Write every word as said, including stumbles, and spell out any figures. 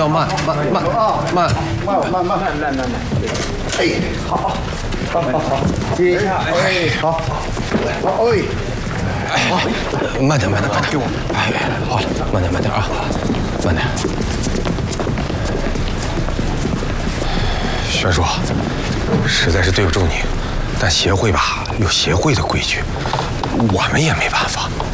要慢慢慢啊， 慢慢慢慢慢慢慢慢。哎，好，好，好，好，好，接，哎，好，好，哎， 哎，好，慢点慢点慢点，给我。哎，好了，慢点慢点啊，慢点。玄叔，实在是对不住你，但协会吧有协会的规矩，我们也没办法。